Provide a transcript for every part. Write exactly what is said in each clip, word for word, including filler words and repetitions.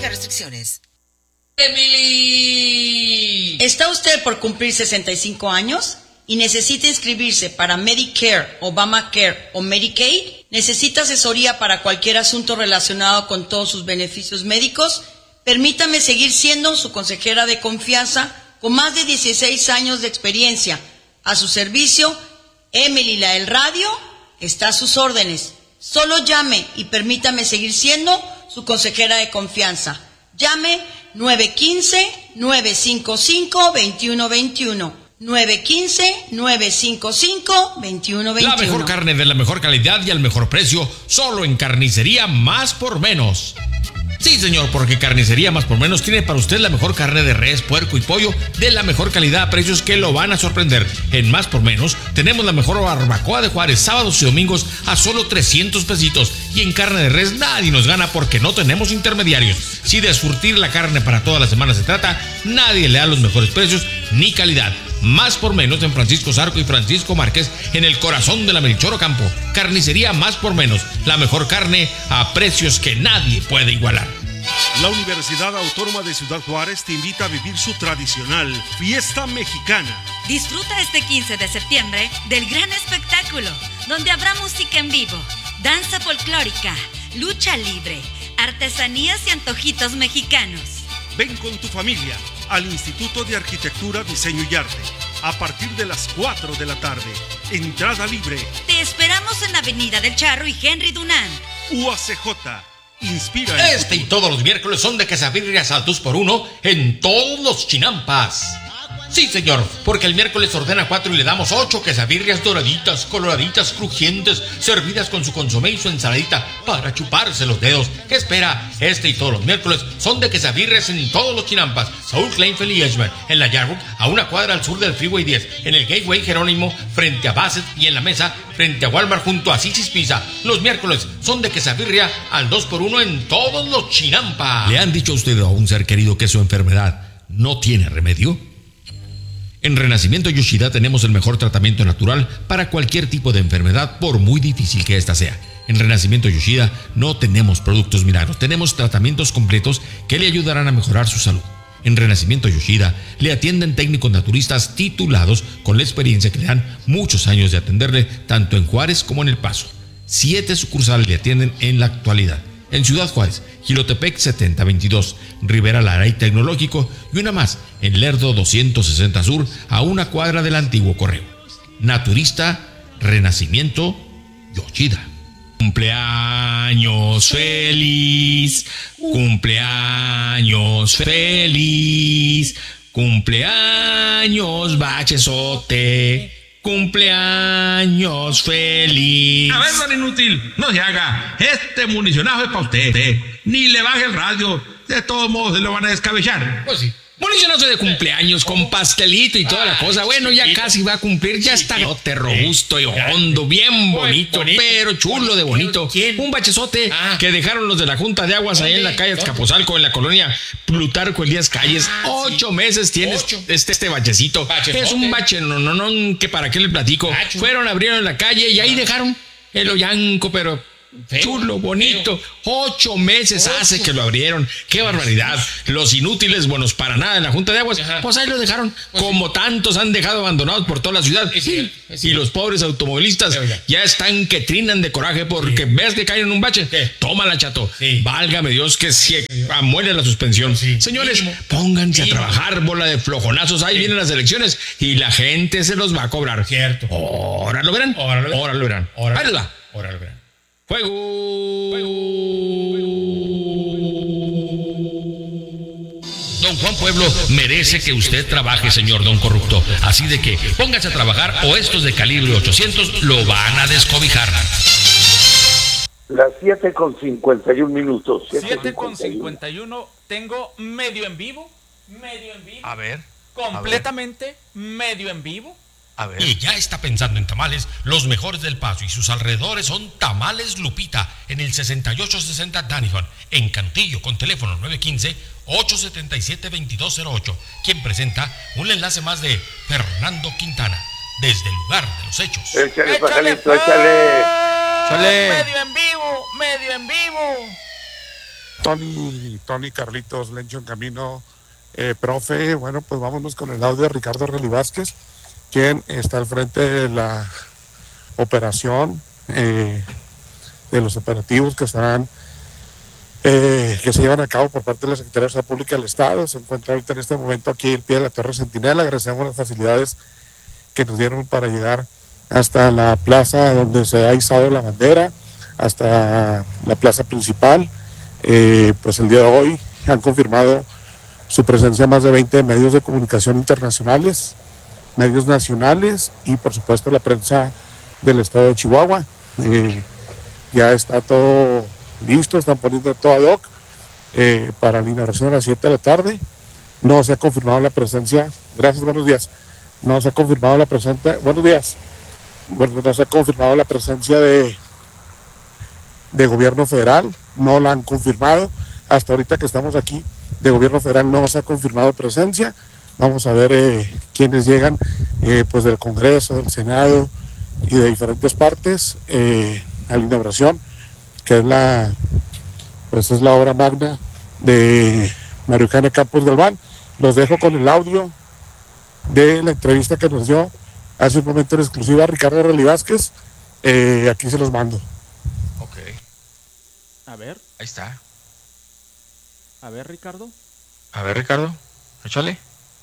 Aplica restricciones. Emily. ¿Está usted por cumplir sesenta y cinco años y necesita inscribirse para Medicare, Obamacare o Medicaid? ¿Necesita asesoría para cualquier asunto relacionado con todos sus beneficios médicos? Permítame seguir siendo su consejera de confianza con más de dieciséis años de experiencia. A su servicio, Emily la del radio está a sus órdenes. Solo llame y permítame seguir siendo su consejera de confianza. Llame nueve uno cinco, nueve cinco cinco, dos uno dos uno. nueve uno cinco, nueve cinco cinco, dos uno dos uno. La mejor carne de la mejor calidad y al mejor precio, solo en Carnicería Más por Menos. Sí, señor, porque Carnicería Más por Menos tiene para usted la mejor carne de res, puerco y pollo de la mejor calidad a precios que lo van a sorprender. En Más por Menos tenemos la mejor barbacoa de Juárez, sábados y domingos a solo trescientos pesitos. Y en carne de res nadie nos gana porque no tenemos intermediarios. Si de surtir la carne para toda la semana se trata, nadie le da los mejores precios ni calidad. Más por Menos en Francisco Zarco y Francisco Márquez, en el corazón de la Melchor Ocampo. Carnicería Más por Menos, la mejor carne a precios que nadie puede igualar. La Universidad Autónoma de Ciudad Juárez te invita a vivir su tradicional fiesta mexicana. Disfruta este quince de septiembre del gran espectáculo, donde habrá música en vivo, danza folclórica, lucha libre, artesanías y antojitos mexicanos. Ven con tu familia al Instituto de Arquitectura, Diseño y Arte a partir de las cuatro de la tarde. Entrada libre. Te esperamos en Avenida del Charro y Henry Dunant. U A C J. Inspira. Este y todos los miércoles son de quesadillas al dos por uno en todos los chinampas. Sí, señor, porque el miércoles ordena cuatro y le damos ocho quesadillas doraditas, coloraditas, crujientes, servidas con su consomé y su ensaladita para chuparse los dedos. ¿Qué espera? Este y todos los miércoles son de quesadillas en todos los chinampas. Saúl Kleinfeld y Edgemar, en la Yarbook, a una cuadra al sur del Freeway diez, en el Gateway Jerónimo, frente a Bassett, y en la Mesa, frente a Walmart, junto a Sisis Pizza. Los miércoles son de quesadilla al dos por uno en todos los chinampas. ¿Le han dicho a usted a un ser querido que su enfermedad no tiene remedio? En Renacimiento Yoshida tenemos el mejor tratamiento natural para cualquier tipo de enfermedad, por muy difícil que ésta sea. En Renacimiento Yoshida no tenemos productos milagros, tenemos tratamientos completos que le ayudarán a mejorar su salud. En Renacimiento Yoshida le atienden técnicos naturistas titulados con la experiencia que le dan muchos años de atenderle tanto en Juárez como en El Paso. Siete sucursales le atienden en la actualidad. En Ciudad Juárez, Jilotepec setenta veintidós, Rivera Lara y Tecnológico, y una más en Lerdo doscientos sesenta Sur, a una cuadra del antiguo correo. Naturista Renacimiento Yoshida. Cumpleaños feliz, cumpleaños feliz, cumpleaños bachesote. Cumpleaños feliz. A ver, don Inútil, no se haga. Este municionazo es para usted. Ni le baje el radio. De todos modos, se lo van a descabellar. Pues sí. Municionazo de cumpleaños con pastelito y toda la cosa. Bueno, ya casi va a cumplir. Ya está te robusto y hondo, bien bonito, pero chulo de bonito. Un bachezote que dejaron los de la Junta de Aguas ahí en la calle Azcapotzalco, en la colonia Plutarco Elías Calles. Ocho meses tienes este, este bachecito. Es un bache, no, no, no, que para qué le platico. Fueron, abrieron la calle y ahí dejaron el hoyanco, pero feo, chulo, bonito. Feo. Ocho meses Ocho. hace que lo abrieron. ¡Qué barbaridad! Los inútiles, buenos para nada en la Junta de Aguas, Ajá. pues ahí lo dejaron. Pues como sí. tantos han dejado abandonados por toda la ciudad. Es cierto, es cierto. Y los pobres automovilistas ya. ya están que trinan de coraje porque sí. ves que caen en un bache. ¿Qué? Tómala, chato. Sí. Válgame Dios que se muere la suspensión. Sí. Señores, Mínimo. pónganse Mínimo. a trabajar, bola de flojonazos. Ahí sí. vienen las elecciones y la gente se los va a cobrar. Cierto. Ahora lo verán. Ahora lo verán. Ahora lo verán. Ahora lo verán. Ahora lo verán. Fuego. Fuego. Don Juan Pueblo merece que usted trabaje, señor don corrupto. Así de que póngase a trabajar o estos de calibre ochocientos lo van a descobijar. Las siete con cincuenta y un minutos. siete con cincuenta y uno. Tengo medio en vivo. Medio en vivo. A ver. Completamente a ver. medio en vivo. A ver. Y ya está pensando en tamales. Los mejores del Paso y sus alrededores son Tamales Lupita en el sesenta y ocho sesenta Danifon, en Cantillo, con teléfono nueve uno cinco, ocho siete siete, dos dos cero ocho, quien presenta un enlace más de Fernando Quintana desde el lugar de los hechos. Échale, pajarito, échale. Échale. Medio en vivo, medio en vivo. Tony, Tony, Carlitos, Lencho en camino, eh, profe, bueno, pues vámonos con el audio de Ricardo Relli Vázquez, quien está al frente de la operación, eh, de los operativos que estarán, eh, que se llevan a cabo por parte de la Secretaría de Salud Pública del Estado. Se encuentra ahorita en este momento aquí al pie de la Torre Centinela. Agradecemos las facilidades que nos dieron para llegar hasta la plaza donde se ha izado la bandera, hasta la plaza principal. Eh, pues el día de hoy han confirmado su presencia más de veinte medios de comunicación internacionales, medios nacionales y por supuesto la prensa del estado de Chihuahua. Eh, ya está todo listo, están poniendo todo ad hoc eh, para la inauguración a las siete de la tarde. No se ha confirmado la presencia, gracias, buenos días, no se ha confirmado la presencia, buenos días, bueno, no se ha confirmado la presencia de, de gobierno federal, no la han confirmado, hasta ahorita que estamos aquí, de gobierno federal no se ha confirmado presencia. Vamos a ver eh, quiénes llegan eh, pues del Congreso, del Senado y de diferentes partes eh, a la inauguración, que es la pues es la obra magna de María Eugenia Campos Galván. Los dejo con el audio de la entrevista que nos dio hace un momento en exclusiva a Ricardo Relli Vázquez. Eh, aquí se los mando. Ok. A ver. Ahí está. A ver, Ricardo. A ver, Ricardo, échale.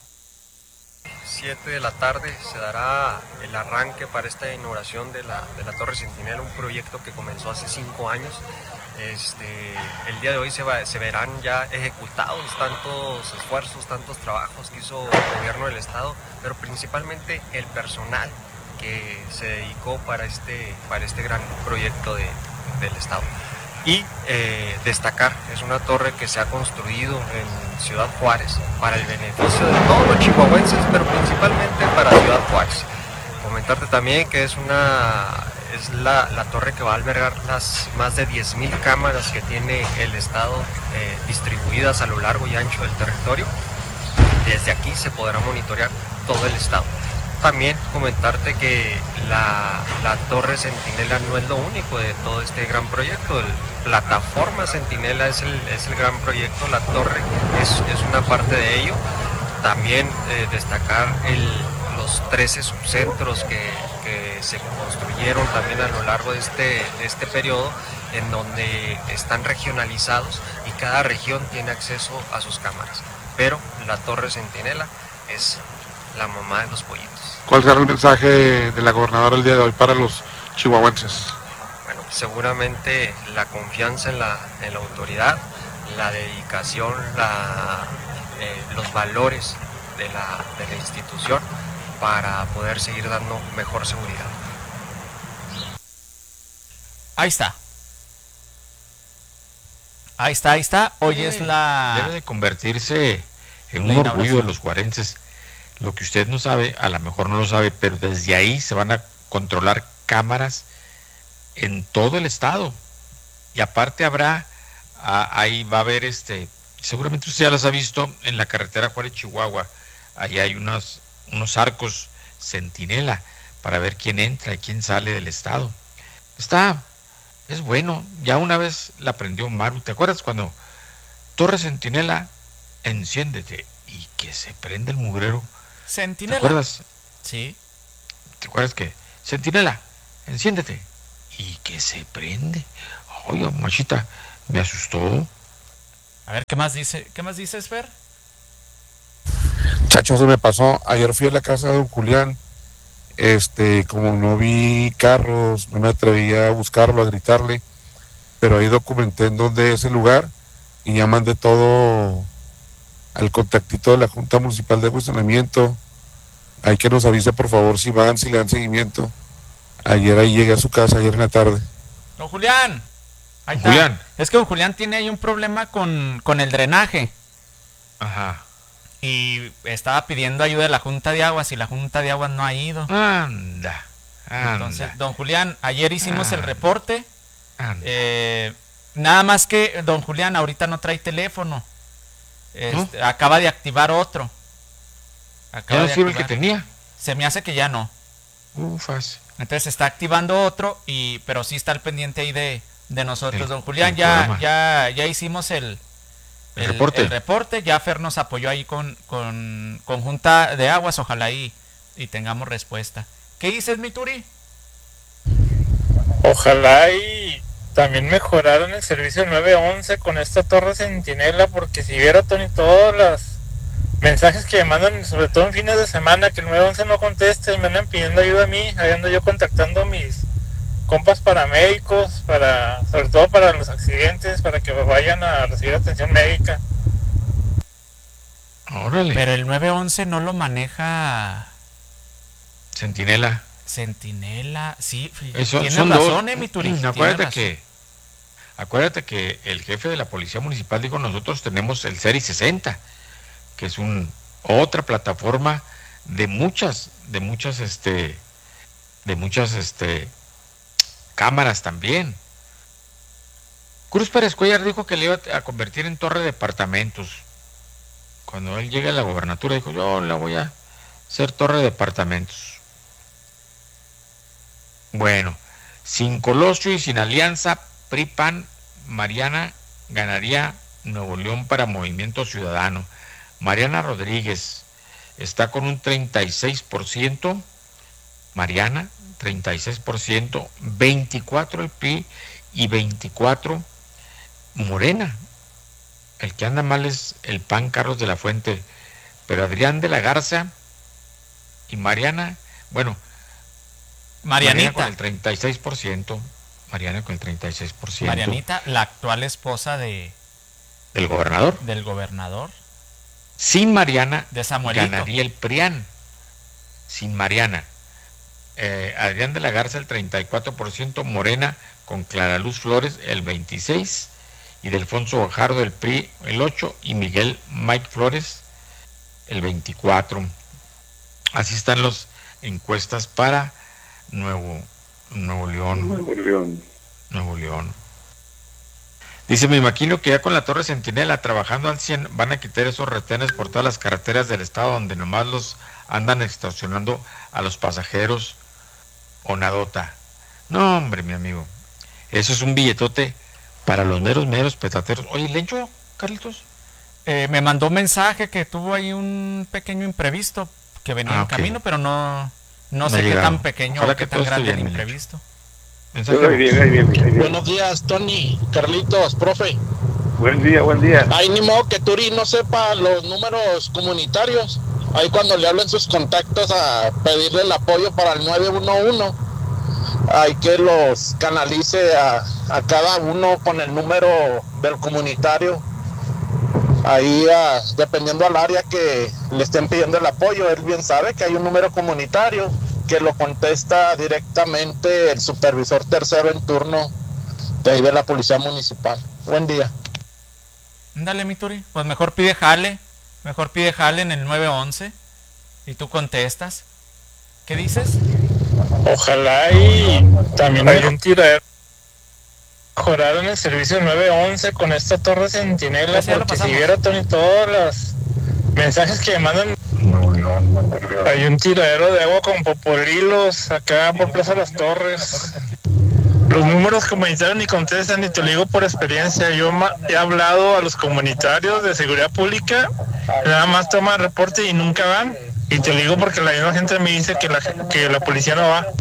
siete de la tarde se dará el arranque para esta inauguración de la, de la Torre Centinela, un proyecto que comenzó hace cinco años. Este, el día de hoy se, va, se verán ya ejecutados tantos esfuerzos, tantos trabajos que hizo el gobierno del estado, pero principalmente el personal que se dedicó para este, para este gran proyecto de, del estado. Y eh, destacar, es una torre que se ha construido en Ciudad Juárez para el beneficio de todos los chihuahuenses, pero principalmente para Ciudad Juárez. Comentarte también que es una es la, la torre que va a albergar las más de diez mil cámaras que tiene el estado eh, distribuidas a lo largo y ancho del territorio. Desde aquí se podrá monitorear todo el estado. También comentarte que la, la Torre Centinela no es lo único de todo este gran proyecto. El plataforma Centinela es el, es el gran proyecto, la torre es, es una parte de ello. También eh, destacar el, los trece subcentros que, que se construyeron también a lo largo de este, de este periodo, en donde están regionalizados y cada región tiene acceso a sus cámaras. Pero la Torre Centinela es la mamá de los pollitos. ¿Cuál será el mensaje de la gobernadora el día de hoy para los chihuahuenses? Bueno, seguramente la confianza en la, en la autoridad, la dedicación, la, eh, los valores de la, de la institución para poder seguir dando mejor seguridad. Ahí está. Ahí está, ahí está. Hoy debe, es la... Debe de convertirse en un orgullo de los juarenses. Lo que usted no sabe, a lo mejor no lo sabe, pero desde ahí se van a controlar cámaras en todo el estado. Y aparte habrá, ahí va a haber, este, seguramente usted ya las ha visto en la carretera Juárez-Chihuahua. Ahí hay unos, unos arcos centinela para ver quién entra y quién sale del estado. Está, es bueno. Ya una vez la aprendió Maru. ¿Te acuerdas cuando Torre Centinela, enciéndete y que se prende el mugrero? Centinela. ¿Te acuerdas? Sí. ¿Te acuerdas que Centinela, enciéndete y que se prende? Oye, machita, me asustó. A ver, ¿qué más dice? ¿Qué más dices, Fer? Chacho, se me pasó. Ayer fui a la casa de don Julián. Este, como no vi carros, no me atreví a buscarlo, a gritarle. Pero ahí documenté en dónde es el lugar y ya mandé todo al contactito de la Junta Municipal de Funcionamiento. Hay que nos avise por favor si van, si le dan seguimiento. Ayer ahí llegué a su casa, ayer en la tarde. Don Julián. Ahí está. Julián. Es que don Julián tiene ahí un problema con, con el drenaje. Ajá. Y estaba pidiendo ayuda de la Junta de Aguas y la Junta de Aguas no ha ido. Anda. anda. Entonces, don Julián, ayer hicimos anda, el reporte. Anda. Eh, nada más que don Julián ahorita no trae teléfono. Este, ¿no? Acaba de activar otro. Acaba ¿Ya no sirve el que tenía? Se me hace que ya no. Ufas. Entonces está activando otro, y pero sí está al pendiente ahí de, de nosotros, El- don Julián. el Ya, programa. ya, ya hicimos el, El reporte. el reporte. Ya Fer nos apoyó ahí con, con, con Junta de Aguas. Ojalá y, y tengamos respuesta. ¿Qué dices, mi Turi? Ojalá y también mejoraron el servicio nueve once con esta torre centinela, porque si viera, Tony, todos los mensajes que me mandan, sobre todo en fines de semana, que el nueve once no conteste, me andan pidiendo ayuda a mí, ahí ando yo contactando a mis compas paramédicos, para, sobre todo para los accidentes, para que vayan a recibir atención médica. Órale. Pero el nueve once no lo maneja Centinela. Centinela. Sí, Eso, tienes son razón, dos. eh, mi Turi. Mm, tienes Acuérdate razón. que, acuérdate que el jefe de la Policía Municipal dijo, nosotros tenemos el Seri sesenta, que es un otra plataforma de muchas, de muchas, este, de muchas, este, cámaras también. Cruz Pérez Cuellar dijo que le iba a convertir en torre de departamentos. Cuando él llegue a la gobernatura dijo, yo la voy a hacer torre de departamentos. Bueno, sin Colosio y sin alianza, P R I P A N, Mariana ganaría Nuevo León para Movimiento Ciudadano. Mariana Rodríguez está con un treinta y seis por ciento, Mariana, treinta y seis por ciento, veinticuatro el P R I y veinticuatro Morena. El que anda mal es el P A N Carlos de la Fuente, pero Adrián de la Garza y Mariana, bueno, Marianita. Mariana con el treinta y seis por ciento, Mariana con el treinta y seis por ciento. Marianita, la actual esposa de del gobernador. Del gobernador. Sin Mariana, de Samuelito, ganaría el P R I A N. Sin Mariana. Eh, Adrián de la Garza el treinta y cuatro por ciento, Morena con Clara Luz Flores el veintiséis por ciento, y Delfonso Bajardo del P R I el ocho por ciento, y Miguel Mike Flores el veinticuatro por ciento. Así están las encuestas para Nuevo, Nuevo León. Nuevo León. Nuevo León. Dice, me imagino que ya con la Torre Centinela trabajando al cien van a quitar esos retenes por todas las carreteras del estado donde nomás los andan extorsionando a los pasajeros o nadota. No, hombre, mi amigo. Eso es un billetote para los meros, meros petateros. Oye, ¿Lencho, Carlitos? Eh, me mandó un mensaje que tuvo ahí un pequeño imprevisto, que venía Ah, en ok. camino, pero no, no No sé ha qué llegado. tan pequeño Ojalá o qué que tan todo esté grande el bien, Lencho. imprevisto. Mensaje. Ahí viene, ahí viene, ahí viene. Buenos días, Tony, Carlitos, profe. Buen día, buen día. Ahí ni modo que Turi no sepa los números comunitarios. Ahí cuando le hablen sus contactos a pedirle el apoyo para el nueve uno uno, hay que los canalice a, a cada uno con el número del comunitario. Ahí, ah, dependiendo al área que le estén pidiendo el apoyo, él bien sabe que hay un número comunitario que lo contesta directamente el supervisor tercero en turno de ahí de la Policía Municipal. Buen día. Dale, mi Turi, pues mejor pide jale, mejor pide jale en el nueve once y tú contestas. ¿Qué dices? Ojalá y también hay un tiradero. Mejoraron el servicio nueve once con esta torre centinela, Pues ya lo porque si pasamos. viera, Tony, todos los mensajes que me mandan, hay un tiradero de agua con poporilos acá por Plaza Las Torres. Los números comunitarios ni contestan, ni te lo digo por experiencia. Yo ma- he hablado a los comunitarios de seguridad pública, nada más toman reporte y nunca van. Y te lo digo porque la misma gente me dice que la, que la policía no va.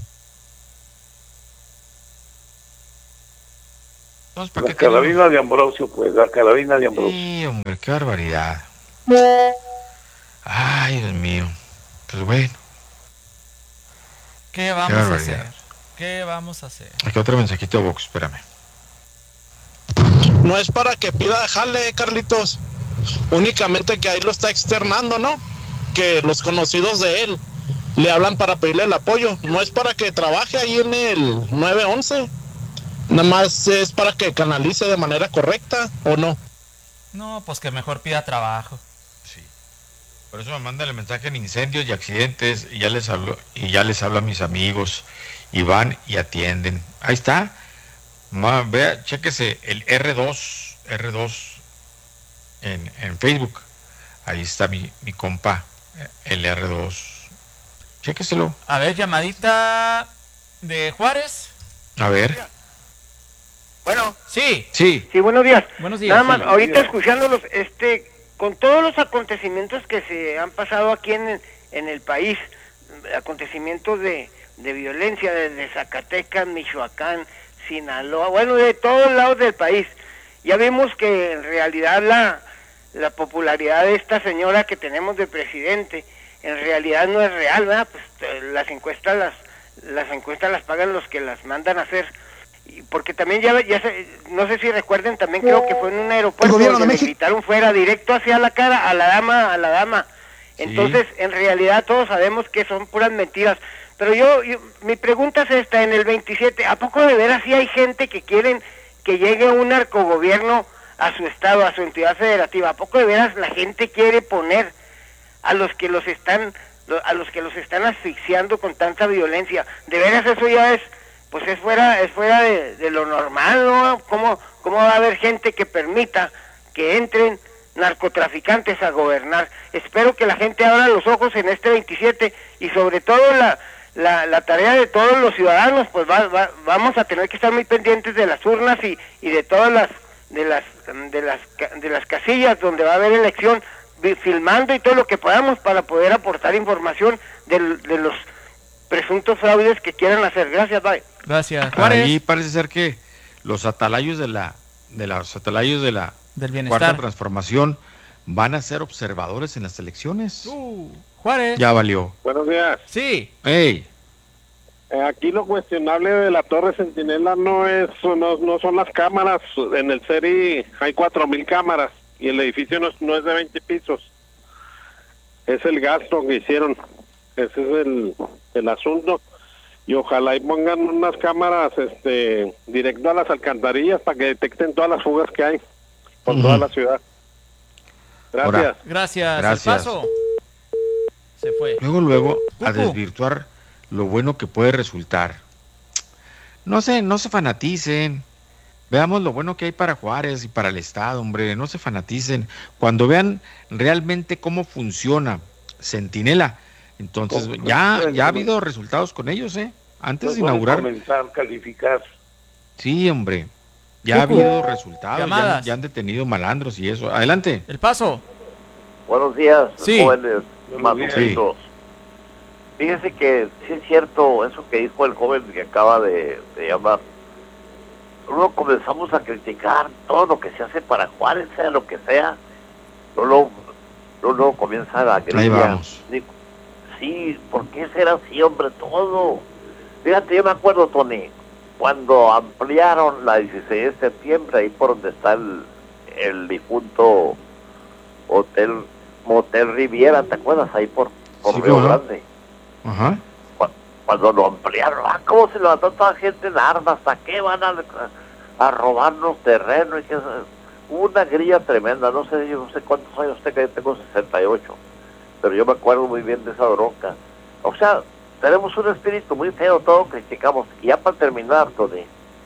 Entonces, ¿para La qué tenemos? carabina de Ambrosio, pues, la carabina de Ambrosio. Sí, hombre, qué barbaridad. Ay, Dios mío. Pues bueno, ¿Qué vamos a barbaridad. hacer? ¿Qué vamos a hacer? aquí otro mensajito de Vox, espérame. No es para que pida jale, Carlitos. Únicamente que ahí lo está externando, ¿no? Que los conocidos de él le hablan para pedirle el apoyo. No es para que trabaje ahí en el nueve once. Nada más es para que canalice de manera correcta, ¿o no? No, pues que mejor pida trabajo. Sí. Por eso me mandan el mensaje en incendios y accidentes y ya les hablo, y ya les hablo a mis amigos y van y atienden. Ahí está. Ma, vea, chéquese el R dos, R dos en, en Facebook. Ahí está mi, mi compa, el R dos. Chéqueselo. A ver, llamadita de Juárez. A ver. Bueno. Sí. Sí. Sí, buenos días. Buenos días. Nada más, Sí. ahorita escuchándolos, este, con todos los acontecimientos que se han pasado aquí en, en el país, acontecimientos de, de violencia desde Zacatecas, Michoacán, Sinaloa, bueno, de todos lados del país. Ya vimos que en realidad la, la popularidad de esta señora que tenemos de presidente, en realidad no es real, ¿verdad? Pues eh, las encuestas las, las encuestas las pagan los que las mandan a hacer. Porque también ya, ya se, no sé si recuerden, también creo que fue en un aeropuerto donde le gritaron fuera, directo hacia la cara a la dama, a la dama. Entonces, sí. En realidad todos sabemos que son puras mentiras. Pero yo, yo, mi pregunta es esta, en el veintisiete, ¿a poco de veras sí hay gente que quieren que llegue un narcogobierno a su estado, a su entidad federativa? ¿A poco de veras la gente quiere poner a los que los están, a los que los están asfixiando con tanta violencia? De veras eso ya es... pues es fuera es fuera de, de lo normal, ¿no? ¿Cómo, ¿Cómo va a haber gente que permita que entren narcotraficantes a gobernar? Espero que la gente abra los ojos en este veintisiete y sobre todo la, la, la tarea de todos los ciudadanos, pues va, va, vamos a tener que estar muy pendientes de las urnas y, y de todas las de las de las de las casillas donde va a haber elección, filmando y todo lo que podamos para poder aportar información de, de los presuntos fraudes que quieran hacer. Gracias, bye. Gracias. Ahí parece ser que los atalayos de la de los atalayos de la Del bienestar. Cuarta Transformación van a ser observadores en las elecciones. Uh, Juárez. Ya valió. Buenos días. Sí. Hey. Eh, aquí lo cuestionable de la Torre Centinela no es no, no son las cámaras. En el C E R I hay cuatro mil cámaras y el edificio no es, no es de veinte pisos. Es el gasto que hicieron. Ese es el, el asunto. Y ojalá y pongan unas cámaras este directo a las alcantarillas para que detecten todas las fugas que hay por uh-huh. toda la ciudad. Gracias. Ahora, gracias. Gracias. El paso. Se fue. Luego, luego, Cucu. a desvirtuar lo bueno que puede resultar. No se, no se fanaticen. Veamos lo bueno que hay para Juárez y para el Estado, hombre. No se fanaticen. Cuando vean realmente cómo funciona Centinela, entonces ya, ya ha habido resultados con ellos, ¿eh? Antes de inaugurar. Comenzar a calificar. Sí, hombre. Ya ha habido resultados, Llamadas. ya, ya han detenido malandros y eso. Adelante. El paso. Buenos días, Sí. jóvenes maduros. Fíjese que sí es cierto eso que dijo el joven que acaba de, de llamar. Luego comenzamos a criticar todo lo que se hace para Juárez, sea lo que sea. Luego, luego comienza la grilla. Ahí vamos. Sí, ¿por qué será así, hombre, todo? Fíjate, yo me acuerdo, Tony, cuando ampliaron la dieciséis de septiembre, ahí por donde está el, el difunto Hotel Motel Riviera, ¿te acuerdas? Ahí por, por Sí, Río ¿no? Grande. Ajá. Cu- Cuando lo ampliaron, ah, ¿cómo se levantó toda la gente en armas? ¿A qué van a, a robarnos terreno? Y que, hubo una grilla tremenda, no sé, yo no sé cuántos años tengo, yo tengo sesenta y ocho, pero yo me acuerdo muy bien de esa bronca. O sea, tenemos un espíritu muy feo, todo criticamos. Y ya para terminar, Tony,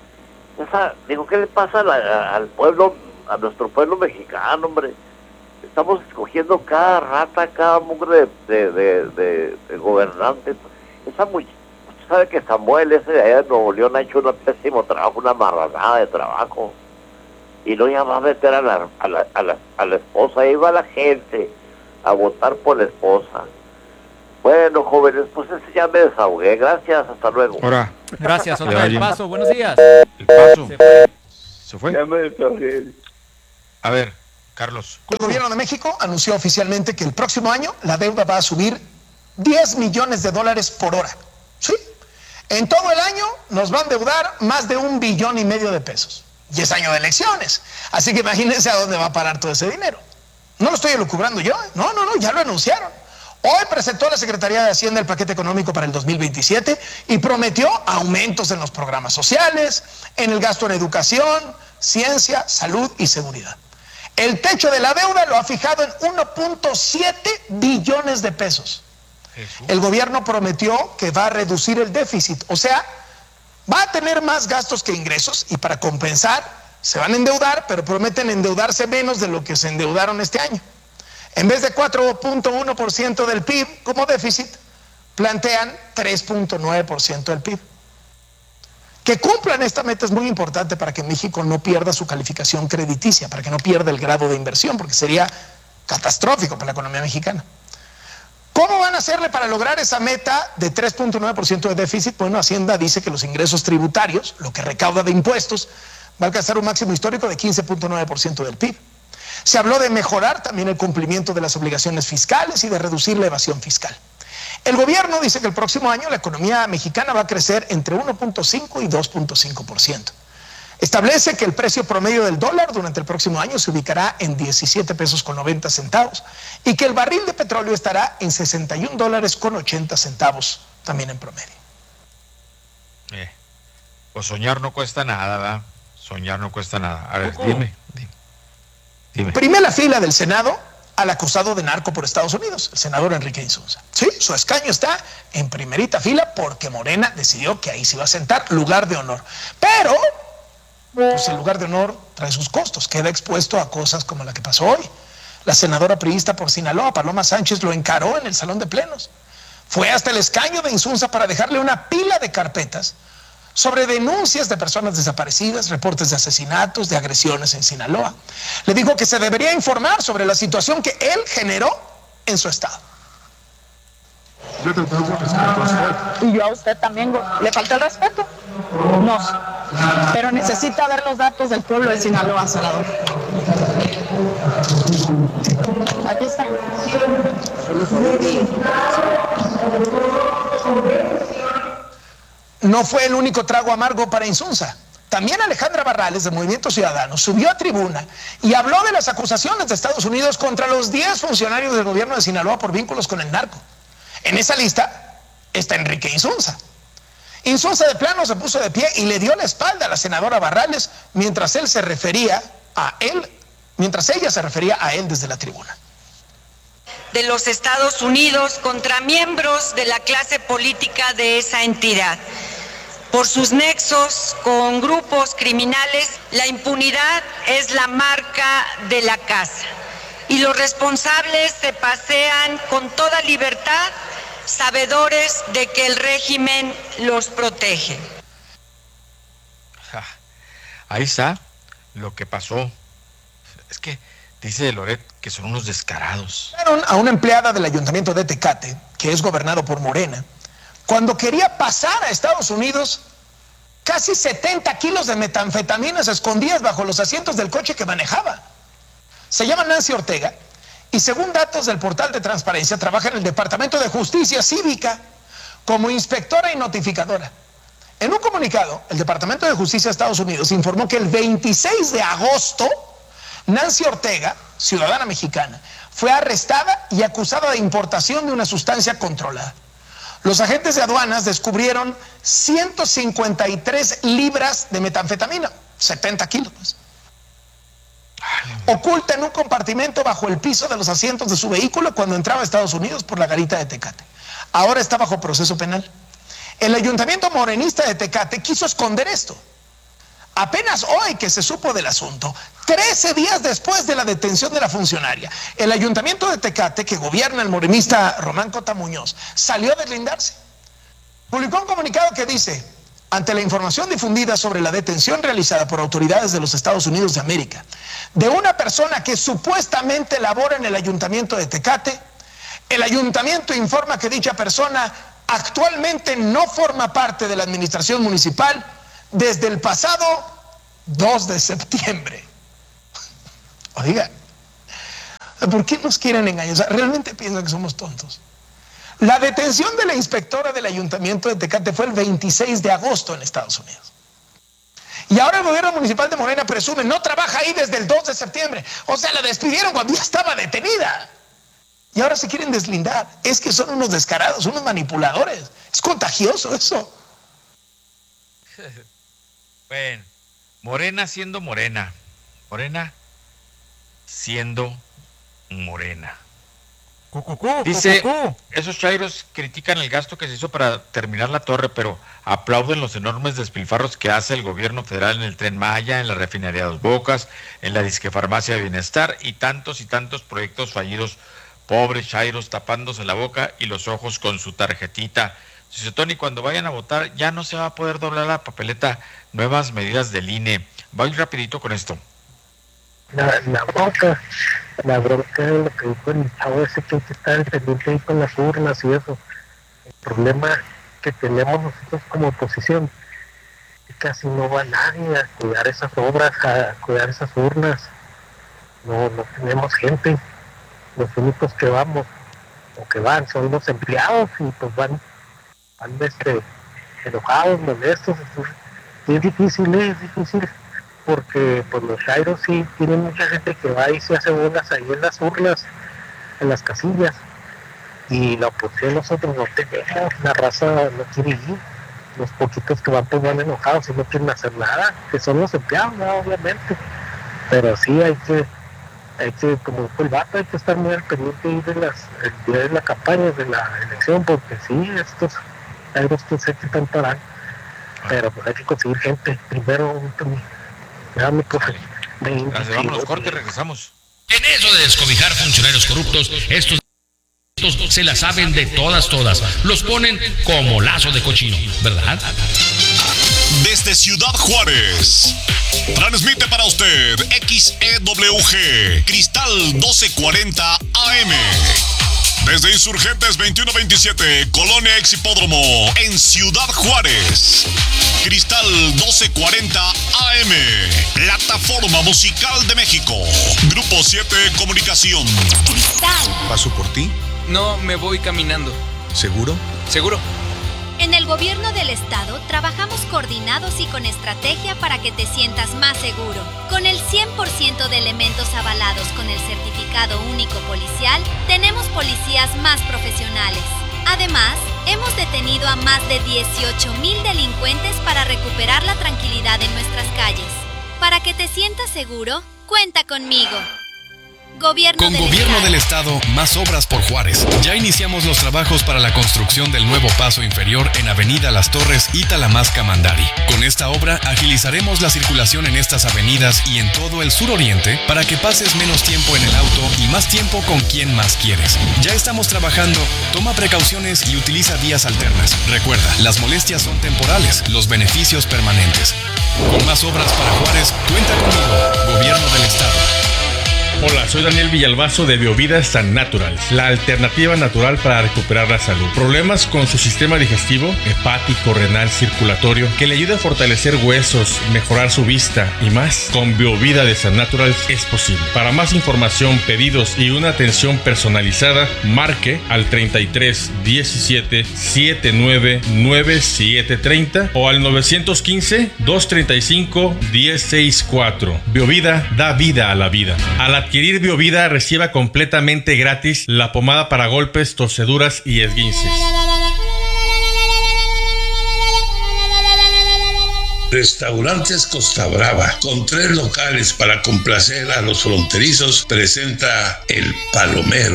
esa, digo, ¿qué le pasa a la- al pueblo, a nuestro pueblo mexicano, hombre? Estamos escogiendo cada rata, cada mugre de, de, de, de, de gobernante. Esa much- usted sabe que Samuel, ese de allá de Nuevo León, ha hecho un pésimo trabajo, una marranada de trabajo. Y no ya va a meter a la, a la, a la, a la esposa, ahí va la gente a votar por la esposa. Bueno, jóvenes, pues ese ya me desahogué. Gracias, hasta luego. Ahora. Gracias, Ya otra vez. valió. El paso. Buenos días. El paso. Se fue. ¿Se fue? Ya me desahogué. A ver, Carlos. El gobierno de México anunció oficialmente que el próximo año la deuda va a subir diez millones de dólares por hora. ¿Sí? En todo el año nos va a endeudar más de un billón y medio de pesos. Y es año de elecciones. Así que imagínense a dónde va a parar todo ese dinero. No lo estoy elucubrando yo. ¿eh? No, no, no, ya lo anunciaron. Hoy presentó la Secretaría de Hacienda el paquete económico para el dos mil veintisiete y prometió aumentos en los programas sociales, en el gasto en educación, ciencia, salud y seguridad. El techo de la deuda lo ha fijado en uno punto siete billones de pesos. Jesús. El gobierno prometió que va a reducir el déficit, o sea, va a tener más gastos que ingresos y para compensar se van a endeudar, pero prometen endeudarse menos de lo que se endeudaron este año. En vez de cuatro punto uno por ciento del P I B como déficit, plantean tres punto nueve por ciento del P I B. Que cumplan esta meta es muy importante para que México no pierda su calificación crediticia, para que no pierda el grado de inversión, porque sería catastrófico para la economía mexicana. ¿Cómo van a hacerle para lograr esa meta de tres punto nueve por ciento de déficit? Bueno, Hacienda dice que los ingresos tributarios, lo que recauda de impuestos, va a alcanzar un máximo histórico de quince punto nueve por ciento del P I B. Se habló de mejorar también el cumplimiento de las obligaciones fiscales y de reducir la evasión fiscal. El gobierno dice que el próximo año la economía mexicana va a crecer entre uno punto cinco y dos punto cinco por ciento. Establece que el precio promedio del dólar durante el próximo año se ubicará en diecisiete pesos con noventa centavos y que el barril de petróleo estará en sesenta y un dólares con ochenta centavos también en promedio. Eh, pues soñar no cuesta nada, ¿verdad? Soñar no cuesta nada. A ver, dime, dime, dime. Primera fila del Senado al acusado de narco por Estados Unidos, el senador Enrique Insunza. Sí, su escaño está en primerita fila porque Morena decidió que ahí se iba a sentar, lugar de honor. Pero, pues el lugar de honor trae sus costos, queda expuesto a cosas como la que pasó hoy. La senadora priista por Sinaloa, Paloma Sánchez, lo encaró en el salón de plenos. Fue hasta el escaño de Insunza para dejarle una pila de carpetas sobre denuncias de personas desaparecidas, reportes de asesinatos, de agresiones en Sinaloa. Le dijo que se debería informar sobre la situación que él generó en su estado. Y yo a usted también, ¿le falta el respeto? No, pero necesita ver los datos del pueblo de Sinaloa, senador. Aquí está. No fue el único trago amargo para Insunza. También Alejandra Barrales, de Movimiento Ciudadano, subió a tribuna y habló de las acusaciones de Estados Unidos contra los diez funcionarios del gobierno de Sinaloa por vínculos con el narco. En esa lista está Enrique Insunza. Insunza de plano se puso de pie y le dio la espalda a la senadora Barrales mientras él se refería a él, mientras ella se refería a él desde la tribuna. De los Estados Unidos contra miembros de la clase política de esa entidad. Por sus nexos con grupos criminales, la impunidad es la marca de la casa. Y los responsables se pasean con toda libertad, sabedores de que el régimen los protege. Ahí está lo que pasó. Es que dice Loret que son unos descarados. A una empleada del ayuntamiento de Tecate, que es gobernado por Morena, cuando quería pasar a Estados Unidos, casi setenta kilos de metanfetaminas escondidas bajo los asientos del coche que manejaba. Se llama Nancy Ortega y según datos del portal de transparencia trabaja en el Departamento de Justicia Cívica como inspectora y notificadora. En un comunicado, el Departamento de Justicia de Estados Unidos informó que el veintiséis de agosto Nancy Ortega, ciudadana mexicana, fue arrestada y acusada de importación de una sustancia controlada. Los agentes de aduanas descubrieron ciento cincuenta y tres libras de metanfetamina, setenta kilos, pues, oculta en un compartimento bajo el piso de los asientos de su vehículo cuando entraba a Estados Unidos por la garita de Tecate. Ahora está bajo proceso penal. El ayuntamiento morenista de Tecate quiso esconder esto. Apenas hoy que se supo del asunto, trece días después de la detención de la funcionaria, el ayuntamiento de Tecate, que gobierna el morenista Román Cota Muñoz, salió a deslindarse. Publicó un comunicado que dice: ante la información difundida sobre la detención realizada por autoridades de los Estados Unidos de América de una persona que supuestamente labora en el ayuntamiento de Tecate, el ayuntamiento informa que dicha persona actualmente no forma parte de la administración municipal desde el pasado dos de septiembre. Oiga, ¿por qué nos quieren engañar? O sea, realmente piensan que somos tontos. La detención de la inspectora del ayuntamiento de Tecate fue el veintiséis de agosto en Estados Unidos. Y ahora el gobierno municipal de Morena presume no trabaja ahí desde el dos de septiembre. O sea, la despidieron cuando ya estaba detenida. Y ahora se quieren deslindar. Es que son unos descarados, unos manipuladores. Es contagioso eso. Bueno, Morena siendo Morena. Morena siendo Morena. Cucucú, Dice, cucucú. esos chairos critican el gasto que se hizo para terminar la torre, pero aplauden los enormes despilfarros que hace el gobierno federal en el Tren Maya, en la refinería Dos Bocas, en la disque farmacia de bienestar y tantos y tantos proyectos fallidos. Pobres chairos tapándose la boca y los ojos con su tarjetita Dice Tony, cuando vayan a votar ya no se va a poder doblar la papeleta. Nuevas medidas del I N E. Voy rapidito con esto. La, la bronca, la bronca es lo que dijo el chavo ese, que hay que estar pendiente ahí con las urnas y eso. El problema que tenemos nosotros como oposición es que casi no va nadie a cuidar esas obras, a cuidar esas urnas. No, no tenemos gente. Los únicos que vamos o que van son los empleados y pues van, van este, enojados, molestos. Y es difícil, es difícil, porque pues los chairos sí tienen mucha gente que va y se hace bolas ahí en las urnas, en las casillas, y la oposición nosotros no tenemos, la raza no quiere ir, los poquitos que van pues van enojados y no quieren hacer nada, que son los empleados, ¿no? Obviamente, pero sí hay que, hay que, como dijo el vato, hay que estar muy al pendiente ahí de las, el día de la campaña, de la elección, porque sí, estos chairos que sé que están parando. Pero pues hay que conseguir gente. Primero, dame, profe. Gracias, vámonos, corte, regresamos. En eso de descobijar funcionarios corruptos, estos, estos se la saben de todas, todas. Los ponen como lazo de cochino, ¿verdad? Desde Ciudad Juárez, transmite para usted X E W G, Cristal doce cuarenta A M. Desde Insurgentes veintiuno veintisiete, Colonia Ex Hipódromo, en Ciudad Juárez. Cristal doce cuarenta A M, Plataforma Musical de México. Grupo siete Comunicación. Cristal. ¿Paso por ti? No, me voy caminando. ¿Seguro? ¿Seguro? En el gobierno del estado trabajamos coordinados y con estrategia para que te sientas más seguro. Con el cien por ciento de elementos avalados con el certificado único policial, tenemos policías más profesionales. Además, hemos detenido a más de dieciocho mil delincuentes para recuperar la tranquilidad en nuestras calles. Para que te sientas seguro, cuenta conmigo. Gobierno Con del Gobierno Estado. del Estado, más obras por Juárez. Ya iniciamos los trabajos para la construcción del nuevo paso inferior en Avenida Las Torres y Talamasca Mandari. Con esta obra agilizaremos la circulación en estas avenidas y en todo el suroriente para que pases menos tiempo en el auto y más tiempo con quien más quieres. Ya estamos trabajando, toma precauciones y utiliza vías alternas. Recuerda, las molestias son temporales, los beneficios permanentes. Con más obras para Juárez, cuenta conmigo, Gobierno del Estado. Hola, soy Daniel Villalbazo de Biovida San Natural, la alternativa natural para recuperar la salud. Problemas con su sistema digestivo, hepático, renal, circulatorio, que le ayude a fortalecer huesos, mejorar su vista y más. Con Biovida de San Natural es posible. Para más información, pedidos y una atención personalizada, marque al treinta y tres diecisiete setenta y nueve noventa y siete treinta o al nueve uno cinco dos treinta y cinco diez sesenta y cuatro. Biovida da vida a la vida. A la adquirir Biovida, reciba completamente gratis la pomada para golpes, torceduras y esguinces. Restaurantes Costa Brava, con tres locales para complacer a los fronterizos, presenta El Palomero.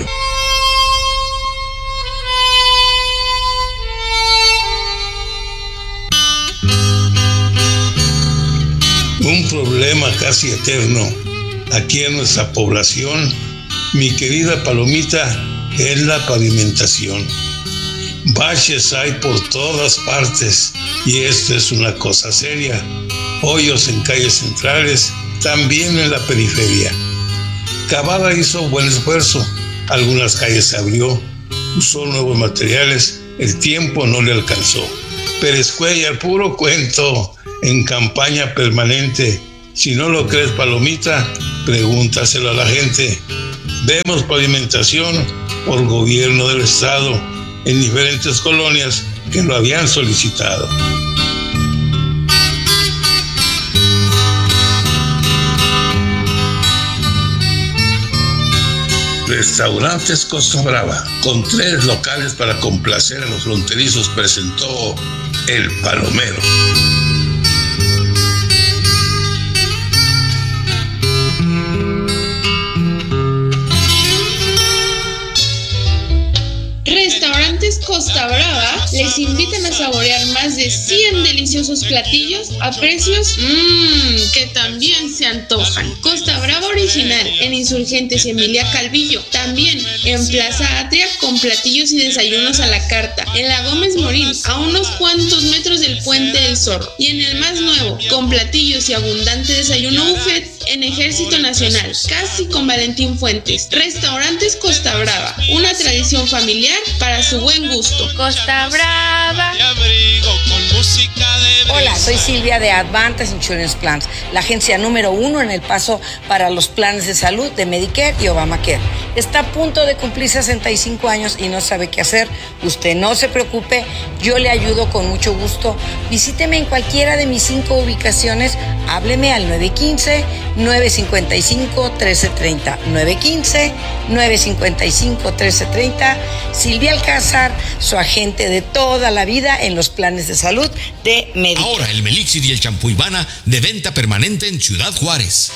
Un problema casi eterno aquí en nuestra población, mi querida Palomita, es la pavimentación. Baches hay por todas partes y esto es una cosa seria. Hoyos en calles centrales, también en la periferia. Cavada hizo buen esfuerzo, algunas calles se abrió, usó nuevos materiales, el tiempo no le alcanzó. Pérez Cuellar, puro cuento, en campaña permanente. Si no lo crees, Palomita, pregúntaselo a la gente. Vemos pavimentación por gobierno del estado en diferentes colonias que lo habían solicitado. Restaurantes Costa Brava, con tres locales para complacer a los fronterizos, presentó El Palomero. Restaurantes Costa Brava les invitan a saborear más de cien deliciosos platillos a precios mmm, que también se antojan. Costa Brava original en Insurgentes y Emilia Calvillo. También en Plaza Atria con platillos y desayunos a la carta. En la Gómez Morín, a unos cuantos metros del Puente del Zorro. Y en el más nuevo, con platillos y abundante desayuno buffet en Ejército Nacional, casi con Valentín Fuentes. Restaurantes Costa Brava, una tradición familiar para su buen gusto. Costa Brava. Hola, soy Silvia de Advantage Insurance Plans, la agencia número uno en El Paso para los planes de salud de Medicare y Obamacare. Está a punto de cumplir sesenta y cinco años y no sabe qué hacer. Usted no se preocupe, yo le ayudo con mucho gusto. Visíteme en cualquiera de mis cinco ubicaciones. Hábleme al nueve uno cinco, nueve cinco cinco, uno tres tres cero. nueve uno cinco, nueve cinco cinco, uno tres tres cero. Silvia Alcázar, su agente de toda la vida en los planes de salud de Medicare. Ahora el Melixir y el champú Ivana de venta permanente en Ciudad Juárez.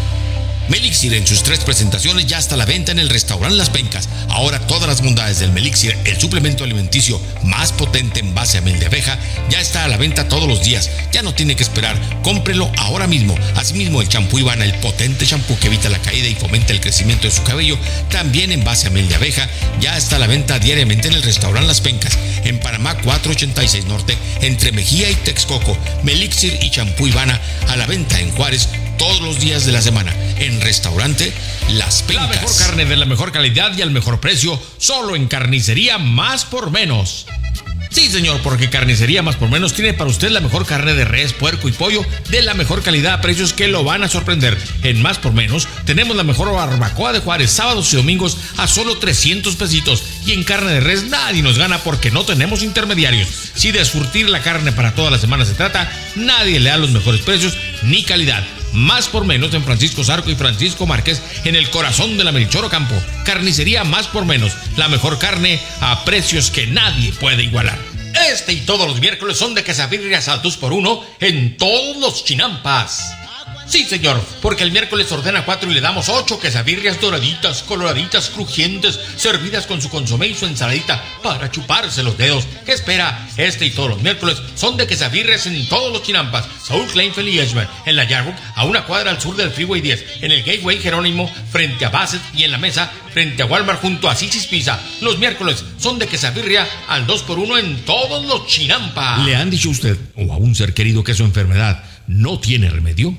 Melixir en sus tres presentaciones ya está a la venta en el restaurante Las Pencas. Ahora todas las bondades del Melixir, el suplemento alimenticio más potente en base a miel de abeja, ya está a la venta todos los días. Ya no tiene que esperar, cómprelo ahora mismo. Asimismo el champú Ivana, el potente champú que evita la caída y fomenta el crecimiento de su cabello, también en base a miel de abeja, ya está a la venta diariamente en el restaurante Las Pencas. En Panamá cuatrocientos ochenta y seis Norte, entre Mejía y Texcoco. Melixir y champú Ivana a la venta en Juárez todos los días de la semana. En restaurante Las Pencas. La mejor carne de la mejor calidad y al mejor precio, solo en Carnicería Más por Menos. Sí, señor, porque Carnicería Más por Menos tiene para usted la mejor carne de res, puerco y pollo de la mejor calidad a precios que lo van a sorprender. En Más por Menos tenemos la mejor barbacoa de Juárez, sábados y domingos a solo trescientos pesitos. Y en carne de res nadie nos gana porque no tenemos intermediarios. Si de surtir la carne para toda la semana se trata, nadie le da los mejores precios ni calidad. Más por Menos en Francisco Zarco y Francisco Márquez, en el corazón de la Melchor Ocampo. Carnicería Más por Menos, la mejor carne a precios que nadie puede igualar. Este y todos los miércoles son de quesabirrias al dos por uno en todos los chinampas. Sí, señor, porque el miércoles ordena cuatro y le damos ocho quesabirrias doraditas, coloraditas, crujientes, servidas con su consomé y su ensaladita para chuparse los dedos. ¿Qué espera? Este y todos los miércoles son de quesabirrias en todos los chinampas. Saúl Kleinfeld y Edgeman, en la Yarbook, a una cuadra al sur del Freeway diez, en el Gateway Jerónimo, frente a Bassett, y en la Mesa, frente a Walmart, junto a Sisis Pizza. Los miércoles son de quesabirria al dos por uno en todos los chinampas. ¿Le han dicho a usted o a un ser querido que su enfermedad no tiene remedio?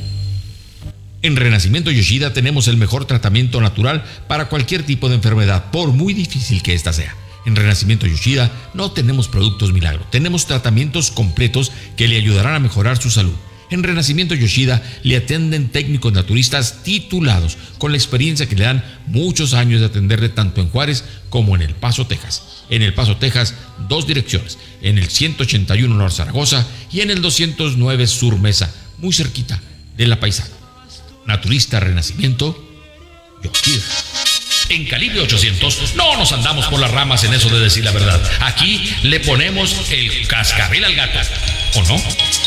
En Renacimiento Yoshida tenemos el mejor tratamiento natural para cualquier tipo de enfermedad, por muy difícil que ésta sea. En Renacimiento Yoshida no tenemos productos milagro, tenemos tratamientos completos que le ayudarán a mejorar su salud. En Renacimiento Yoshida le atienden técnicos naturistas titulados, con la experiencia que le dan muchos años de atenderle tanto en Juárez como en El Paso, Texas. En El Paso, Texas, dos direcciones, en el ciento ochenta y uno Norte Zaragoza y en el doscientos nueve Sur Mesa, muy cerquita de La Paisana. Naturista Renacimiento Yoshida. En Calibre ochocientos no nos andamos por las ramas en eso de decir la verdad. Aquí le ponemos el cascabel al gato, ¿o no?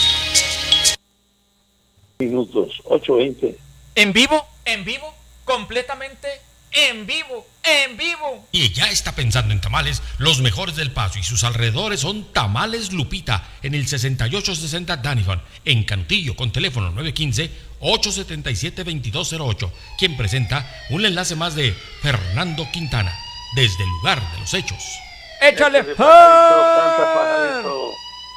Minutos, ocho veinte. En vivo, en vivo, completamente en vivo, en vivo. Y ya está pensando en tamales, los mejores del Paso y sus alrededores son Tamales Lupita, en el sesenta y ocho sesenta Danifon, en Cantillo, con teléfono nueve uno cinco, ocho siete siete, dos dos cero ocho, quien presenta un enlace más de Fernando Quintana, desde el lugar de los hechos. ¡Échale! Este de pajarito,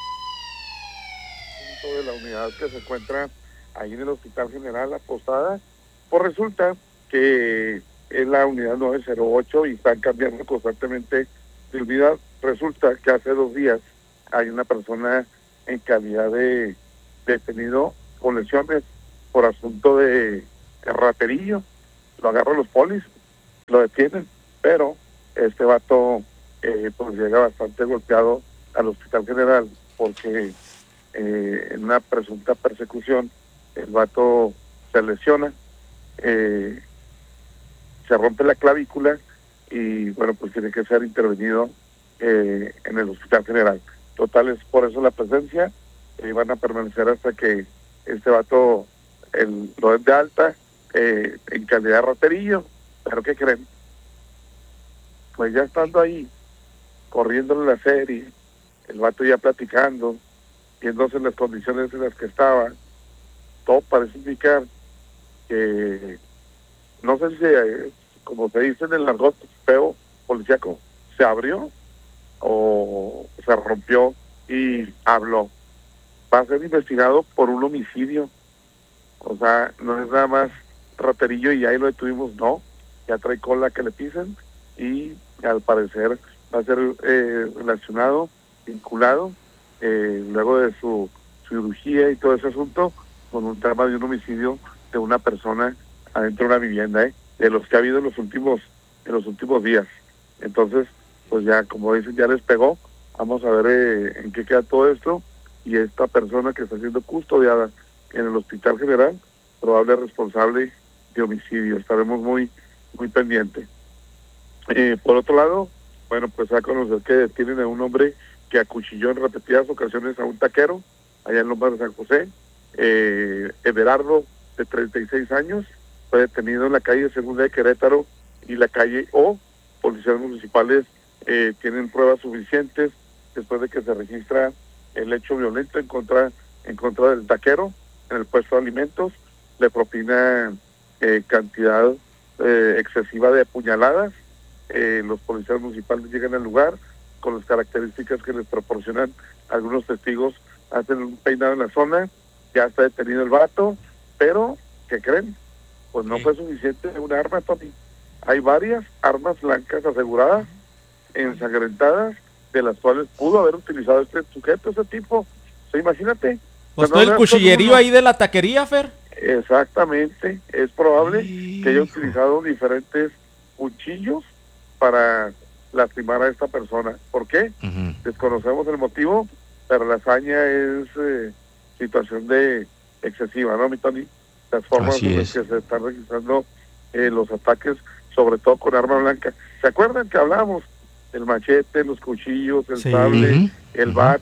punto de la unidad que se encuentra ahí en el Hospital General La Posada, pues resulta que es la unidad nueve cero ocho y están cambiando constantemente de unidad. Resulta que hace dos días hay una persona en calidad de detenido con lesiones por asunto de raterillo. Lo agarran los polis, lo detienen, pero este vato eh, pues llega bastante golpeado al Hospital General porque eh, en una presunta persecución el vato se lesiona, eh, se rompe la clavícula y bueno, pues tiene que ser intervenido eh, en el Hospital General. Total, es por eso la presencia, y eh, van a permanecer hasta que este vato el, lo den de alta eh, en calidad de raterillo. ¿Pero qué creen? Pues ya estando ahí, corriéndole la serie, el vato ya platicando, viéndose las condiciones en las que estaba, todo parece indicar que, no sé si, eh, como se dice en el argot feo policíaco, se abrió o se rompió y habló. Va a ser investigado por un homicidio. O sea, no es nada más raterillo y ahí lo detuvimos, no. Ya trae cola que le pisen y al parecer va a ser eh, relacionado, vinculado, eh, luego de su cirugía y todo ese asunto, con un tema de un homicidio de una persona adentro de una vivienda, ¿eh? de los que ha habido en los últimos en los últimos días. Entonces, pues ya, como dicen, ya les pegó. Vamos a ver eh, en qué queda todo esto, y esta persona que está siendo custodiada en el Hospital General, probable responsable de homicidio. Estaremos muy muy pendientes. Eh, por otro lado, bueno, pues a conocer que detienen a un hombre que acuchilló en repetidas ocasiones a un taquero allá en Lomas de San José. Eh, Everardo, de treinta y seis años, fue detenido en la calle Segunda de Querétaro y la calle O. Policías municipales eh, tienen pruebas suficientes después de que se registra el hecho violento en contra en contra del taquero en el puesto de alimentos. Le propina eh, cantidad eh, excesiva de puñaladas. Eh, los policías municipales llegan al lugar con las características que les proporcionan algunos testigos, hacen un peinado en la zona, ya está detenido el vato, pero ¿qué creen? Pues no fue suficiente un arma, Tony. Hay varias armas blancas aseguradas, ensangrentadas, de las cuales pudo haber utilizado este sujeto, ese tipo. O sea, imagínate. Pues todo el cuchillerío ahí de la taquería, Fer. Exactamente, es probable que haya utilizado diferentes cuchillos para lastimar a esta persona. ¿Por qué? Uh-huh. Desconocemos el motivo, pero la hazaña es eh, situación de excesiva, ¿no, mi Tony? Las formas en las que se están registrando eh, los ataques, sobre todo con arma blanca. ¿Se acuerdan que hablábamos del machete, los cuchillos, el sí. sable, uh-huh. el bat,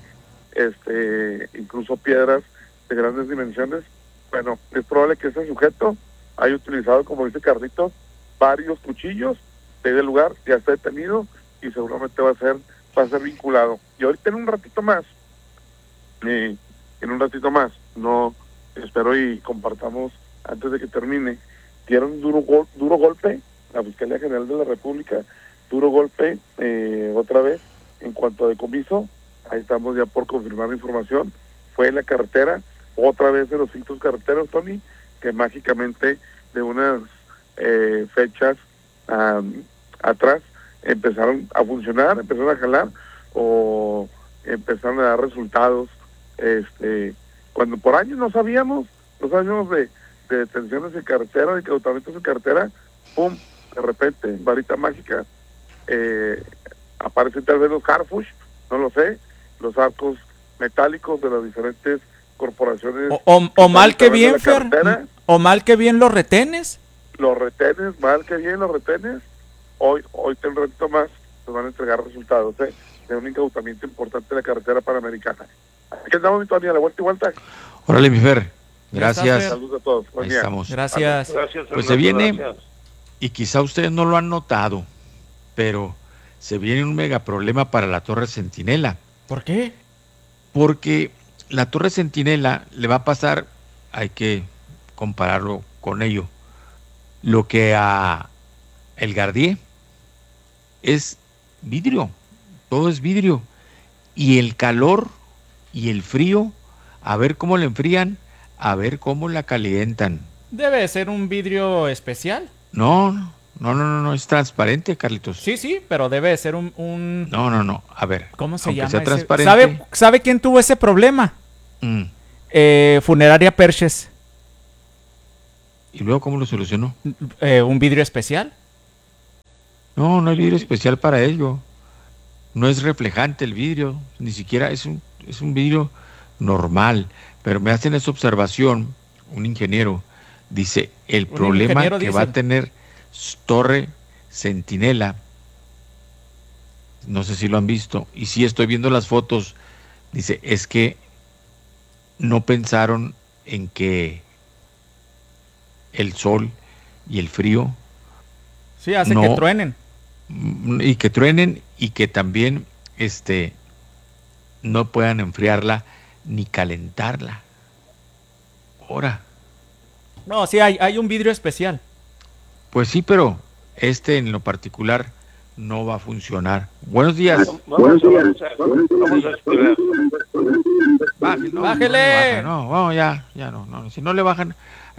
este, incluso piedras de grandes dimensiones? Bueno, es probable que ese sujeto haya utilizado, como dice Carlitos, varios cuchillos del lugar, ya está detenido y seguramente va a ser va a ser vinculado. Y ahorita en un ratito más, eh, en un ratito más, no espero y compartamos antes de que termine, dieron un duro, gol, duro golpe, la Fiscalía General de la República, duro golpe eh, otra vez en cuanto a decomiso. Ahí estamos ya por confirmar la información. Fue en la carretera, otra vez de los filtros carreteros, Tony, que mágicamente de unas eh, fechas um, atrás empezaron a funcionar, empezaron a jalar o empezaron a dar resultados. Este, cuando por años no sabíamos, no sabíamos de, de detenciones en carretera, de incautamientos en carretera, pum, de repente, varita mágica, eh, aparecen tal vez los Harfush, no lo sé, los arcos metálicos de las diferentes corporaciones. O, o, o mal que bien, Fer, o mal que bien los retenes. Los retenes, mal que bien los retenes. Hoy, hoy te un ratito más, nos van a entregar resultados ¿eh? de un incautamiento importante de la carretera panamericana. Aquí andamos, mi Tony, a la vuelta y vuelta. Órale, mi Fer. Gracias. Saludos a todos. Ahí estamos. Gracias. Gracias. Pues se viene, gracias. Y quizá ustedes no lo han notado, pero se viene un mega problema para la Torre Centinela. ¿Por qué? Porque la Torre Centinela le va a pasar, hay que compararlo con ello, lo que a el Gardier es vidrio, todo es vidrio, y el calor y el frío, a ver cómo la enfrían, a ver cómo la calientan. Debe ser un vidrio especial. No, no, no, no, no, es transparente, Carlitos. Sí, sí, pero debe ser un... un... No, no, no, a ver. ¿Cómo se llama sea ese? Transparente. ¿Sabe, ¿Sabe quién tuvo ese problema? Mm. Eh, Funeraria Perches. ¿Y luego cómo lo solucionó? Eh, ¿Un vidrio especial? No, no hay vidrio especial para ello. No es reflejante el vidrio, ni siquiera es un, es un vidrio normal. Pero me hacen esa observación, un ingeniero, dice, el problema que dice? va a tener Torre Centinela, no sé si lo han visto, y sí estoy viendo las fotos, dice, es que no pensaron en que el sol y el frío sí hace no, que truenen y que truenen y que también este, no puedan enfriarla ni calentarla. Ahora. No, sí, hay, hay un vidrio especial. Pues sí, pero este en lo particular no va a funcionar. Buenos días. Buenos días. Vamos a esperar. Bájale. No, Bájele. No, no, no, ya, ya no, no. Si no le bajan.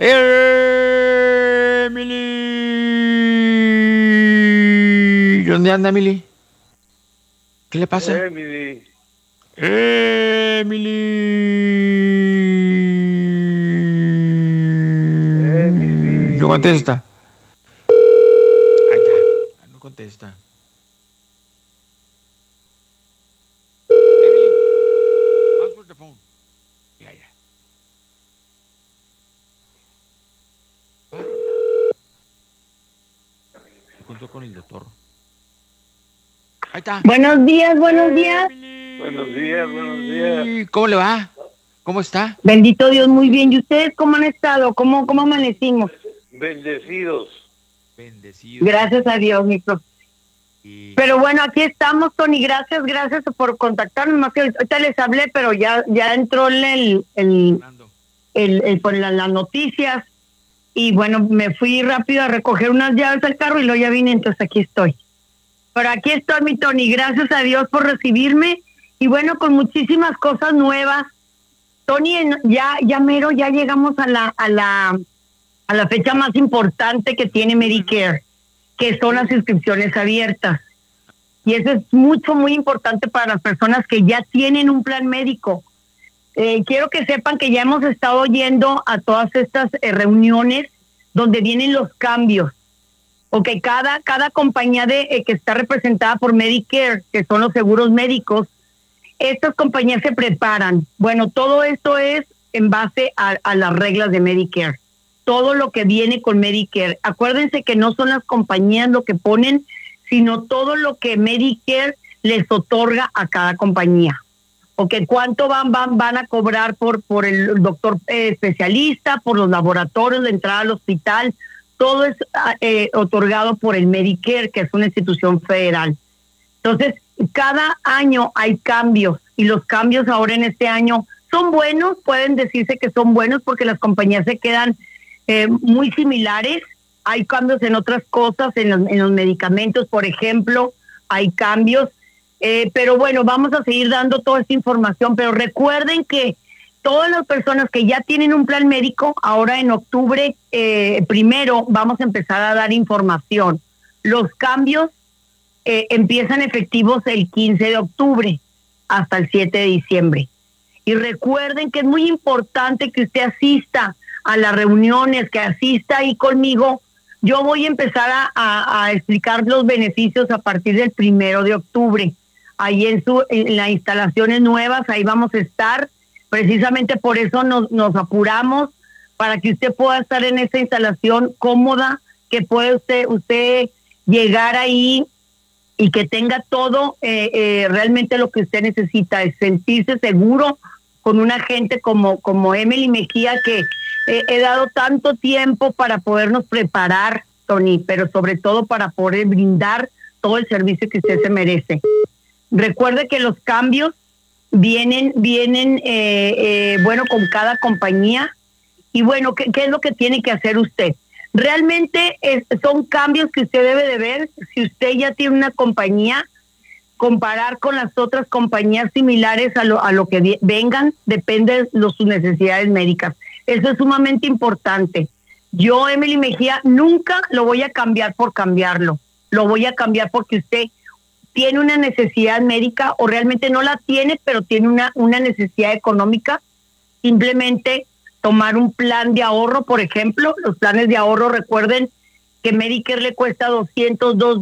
Emily. ¿Dónde anda Emily? ¿Qué le pasa? Emily. Emily. Emily. No contesta. Ahí está. No contesta. Emily. Answer the phone. Ya, ya. Se juntó con el doctor. Ahí está. Buenos días, buenos días. Buenos días, buenos días. ¿Cómo le va? ¿Cómo está? Bendito Dios, muy bien. ¿Y ustedes cómo han estado? ¿Cómo, cómo amanecimos? Bendecidos. Bendecidos. Gracias a Dios, mi profe. Y... Pero bueno, aquí estamos, Tony. Gracias, gracias por contactarnos. Más que ahorita les hablé, pero ya ya entró el el, el, el, el por la, las noticias. Y bueno, me fui rápido a recoger unas llaves al carro y luego ya vine, entonces aquí estoy. Pero aquí estoy, mi Tony. Gracias a Dios por recibirme. Y bueno, con muchísimas cosas nuevas. Tony, ya ya mero, ya llegamos a la a la a la fecha más importante que tiene Medicare, que son las inscripciones abiertas. Y eso es mucho, muy importante para las personas que ya tienen un plan médico. Eh, quiero que sepan que ya hemos estado yendo a todas estas eh, reuniones donde vienen los cambios. Ok, cada, cada compañía de eh, que está representada por Medicare, que son los seguros médicos, estas compañías se preparan. Bueno, todo esto es en base a, a las reglas de Medicare. Todo lo que viene con Medicare. Acuérdense que no son las compañías lo que ponen, sino todo lo que Medicare les otorga a cada compañía. Ok, cuánto van van van a cobrar por por el doctor eh, especialista, por los laboratorios, de entrada al hospital. Todo es eh, otorgado por el Medicare, que es una institución federal. Entonces, cada año hay cambios, y los cambios ahora en este año son buenos, pueden decirse que son buenos porque las compañías se quedan eh, muy similares. Hay cambios en otras cosas, en los, en los medicamentos, por ejemplo, hay cambios. Eh, pero bueno, vamos a seguir dando toda esta información, pero recuerden que todas las personas que ya tienen un plan médico, ahora en octubre eh, primero vamos a empezar a dar información. Los cambios eh, empiezan efectivos el quince de octubre hasta el siete de diciembre. Y recuerden que es muy importante que usted asista a las reuniones, que asista ahí conmigo. Yo voy a empezar a, a, a explicar los beneficios a partir del primero de octubre. Ahí en, su, en las instalaciones nuevas, ahí vamos a estar. Precisamente por eso nos, nos apuramos, para que usted pueda estar en esa instalación cómoda, que pueda usted, usted llegar ahí y que tenga todo eh, eh, realmente lo que usted necesita, es sentirse seguro con una gente como, como Emily Mejía, que eh, he dado tanto tiempo para podernos preparar, Tony, pero sobre todo para poder brindar todo el servicio que usted se merece. Recuerde que los cambios vienen, vienen, eh, eh, bueno, con cada compañía. Y bueno, ¿qué, qué es lo que tiene que hacer usted? Realmente es, son cambios que usted debe de ver. Si usted ya tiene una compañía, comparar con las otras compañías similares a lo, a lo que vengan, depende de los, sus necesidades médicas. Eso es sumamente importante. Yo, Emily Mejía, nunca lo voy a cambiar por cambiarlo. Lo voy a cambiar porque usted tiene una necesidad médica, o realmente no la tiene, pero tiene una, una necesidad económica. Simplemente tomar un plan de ahorro, por ejemplo. Los planes de ahorro, recuerden que Medicare le cuesta doscientos dos